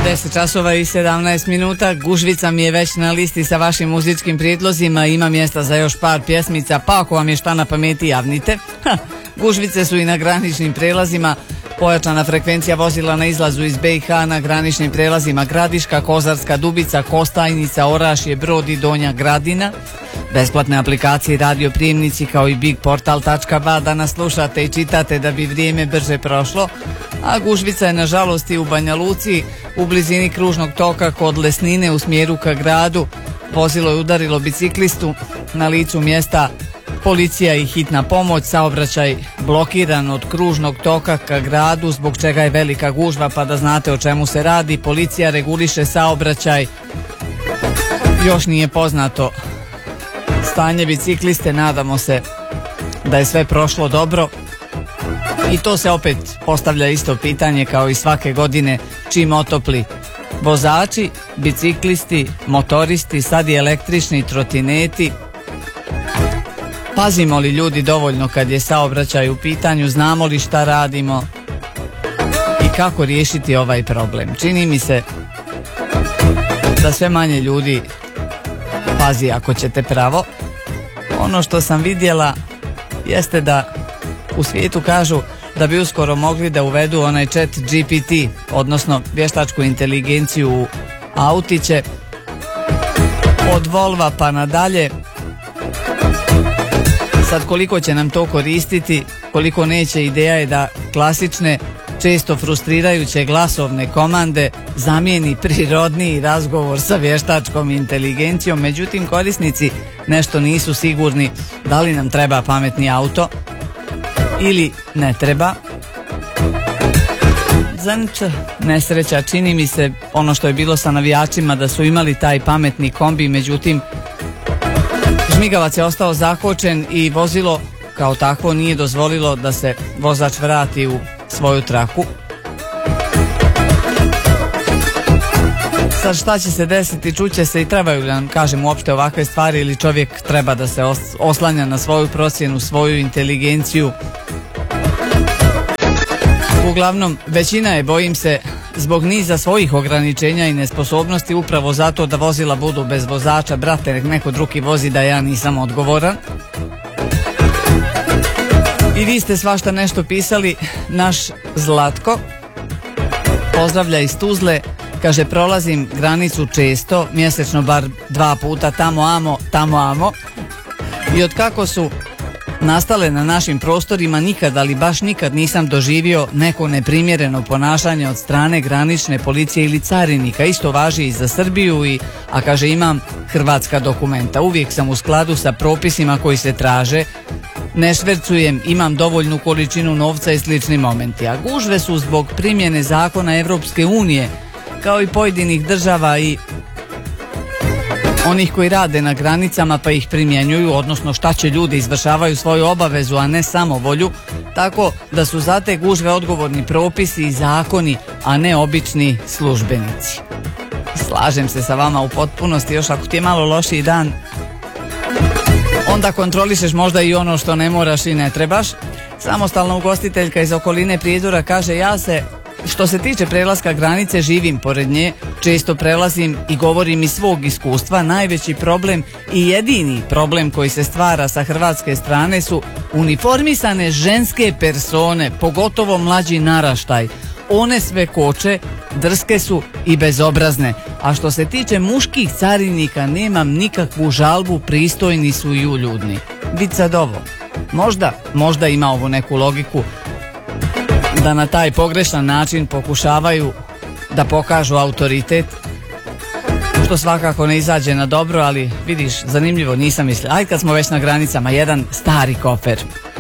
10 časova i 17 minuta. Gužvica mi je već na listi sa vašim muzičkim prijedlozima. Ima mjesta za još par pjesmica, pa ako vam je šta na pameti, javnite. Gužvice su i na graničnim prelazima. Pojačana frekvencija vozila na izlazu iz BiH na graničnim prelazima Gradiška, Kozarska Dubica, Kostajnica, Orašje, Brod i Donja Gradina. Besplatne aplikacije, radio prijemnici kao i bigportal.ba da nas slušate i čitate da bi vrijeme brže prošlo. A gužvica je nažalost i u Banja Luci, u blizini kružnog toka kod Lesnine u smjeru ka gradu. Vozilo je udarilo biciklistu na licu mjesta. Policija i hitna pomoć, saobraćaj blokiran od kružnog toka ka gradu, zbog čega je velika gužva, pa da znate o čemu se radi. Policija reguliše saobraćaj. Još nije poznato stanje bicikliste, nadamo se da je sve prošlo dobro. I to se opet postavlja isto pitanje kao i svake godine, čim otopli. Vozači, biciklisti, motoristi, sad i električni trotineti. Pazimo li ljudi dovoljno kad je saobraćaj u pitanju, znamo li šta radimo i kako riješiti ovaj problem? Čini mi se da sve manje ljudi pazi ako ćete pravo. Ono što sam vidjela jeste da u svijetu kažu da bi uskoro mogli da uvedu onaj chat GPT, odnosno vještačku inteligenciju u autiće od Volva pa nadalje. Sad koliko će nam to koristiti, koliko neće, ideja je da klasične, često frustrirajuće glasovne komande zamijeni prirodniji razgovor sa vještačkom inteligencijom. Međutim, korisnici nešto nisu sigurni da li nam treba pametni auto ili ne treba. Nesreća, čini mi se ono što je bilo sa navijačima, da su imali taj pametni kombi, međutim žmigavac je ostao zakočen i vozilo kao takvo nije dozvolilo da se vozač vrati u svoju traku. Sad šta će se desiti, čuće se i trebaju li nam, kažem, uopšte ovakve stvari ili čovjek treba da se oslanja na svoju procjenu, svoju inteligenciju. Uglavnom, većina je, bojim se, zbog niza svojih ograničenja i nesposobnosti upravo zato da vozila budu bez vozača. Brate, nek neko drugi vozi, da ja nisam odgovoran. I vi ste svašta nešto pisali. Naš Zlatko pozdravlja iz Tuzle, kaže: prolazim granicu često, mjesečno bar 2 puta, tamo amo. I od kako su nastale na našim prostorima nikad, ali baš nikad nisam doživio neko neprimjereno ponašanje od strane granične policije ili carinika. Isto važi i za Srbiju, a kaže imam hrvatska dokumenta. Uvijek sam u skladu sa propisima koji se traže, ne švercujem, imam dovoljnu količinu novca i slični momenti. A gužve su zbog primjene zakona Evropske unije, kao i pojedinih država i onih koji rade na granicama pa ih primjenjuju, odnosno šta će ljudi, izvršavaju svoju obavezu, a ne samovolju, tako da su za te gužve odgovorni propisi i zakoni, a ne obični službenici. Slažem se sa vama u potpunosti, još ako ti je malo lošiji dan, onda kontrolišeš možda i ono što ne moraš i ne trebaš. Samostalna ugostiteljka iz okoline Prijedora kaže: ja se, što se tiče prelaska granice, živim pored nje, često prelazim i govorim iz svog iskustva. Najveći problem i jedini problem koji se stvara sa hrvatske strane su uniformisane ženske persone, pogotovo mlađi naraštaj. One sve koče, drske su i bezobrazne. A što se tiče muških carinika, nemam nikakvu žalbu, pristojni su i uljudni. Vid sad ovo, možda ima ovu neku logiku da na taj pogrešan način pokušavaju da pokažu autoritet, što svakako ne izađe na dobro, ali vidiš, zanimljivo, nisam mislio. Ajde kad smo već na granicama, jedan stari kofer.